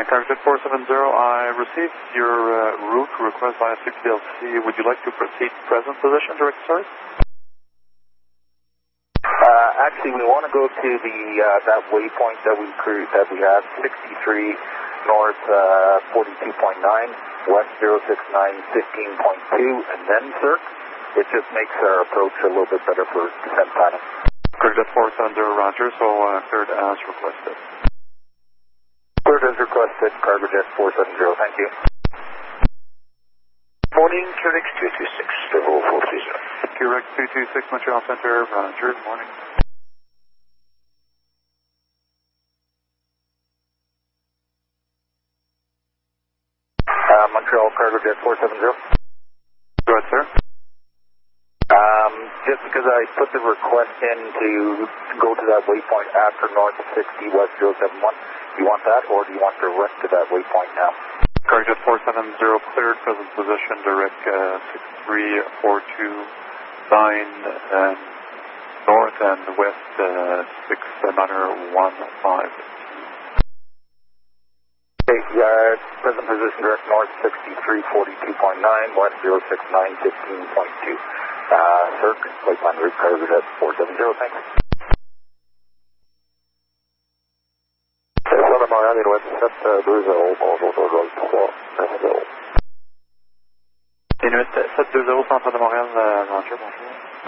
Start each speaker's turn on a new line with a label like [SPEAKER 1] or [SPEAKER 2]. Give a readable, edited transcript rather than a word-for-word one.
[SPEAKER 1] Target 470, I received your route request via 6DLC. Would you like to proceed present position, direct service?
[SPEAKER 2] Actually, we want to go to the that waypoint that we had, 63 north 42.9, west 069 15.2, and then circ. It just makes our approach a little bit better for descent planning.
[SPEAKER 1] Target 470, roger, so cleared as requested.
[SPEAKER 2] Cleared as requested, Cargojet 470, thank you.
[SPEAKER 3] Morning, QRX 226, level 430.
[SPEAKER 1] QRX 226, Montreal Center, roger, good morning.
[SPEAKER 2] Montreal Cargojet 470.
[SPEAKER 1] Go ahead, sir.
[SPEAKER 2] Just because I put the request in to go to that waypoint after north 60 west 071, do you want that or do you want direct to that waypoint now?
[SPEAKER 1] Cargojet 470, cleared present position, direct 63429 north and west 6915.
[SPEAKER 2] Okay, present position direct north 6342.9, west 069 15.2. Circ, flight line route Cargojet 470, thanks.
[SPEAKER 3] Santa Maria, Nord 720, bonjour, Roll 3, 0.
[SPEAKER 1] Inuit 720, centre de Montréal, roger, bonjour.